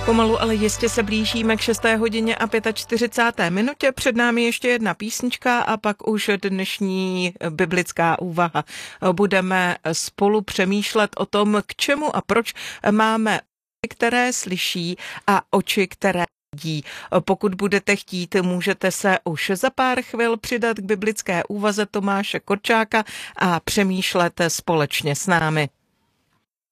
Pomalu, ale jistě se blížíme k 6. hodině a 45. minutě. Před námi ještě jedna písnička a pak už dnešní biblická úvaha. Budeme spolu přemýšlet o tom, k čemu a proč máme které slyší a oči, které vidí. Pokud budete chtít, můžete se už za pár chvil přidat k biblické úvaze Tomáše Korčáka a přemýšlet společně s námi.